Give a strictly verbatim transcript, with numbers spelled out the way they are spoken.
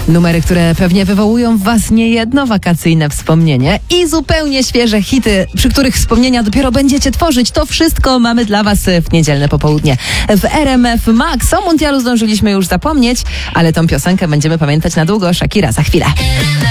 Numery, które pewnie wywołują w was niejedno wakacyjne wspomnienie i zupełnie świeże hity, przy których wspomnienia dopiero będziecie tworzyć. To wszystko mamy dla was w niedzielne popołudnie. W R M F Max o mundialu zdążyliśmy już zapomnieć, ale tą piosenkę będziemy pamiętać na długo. Shakira za chwilę.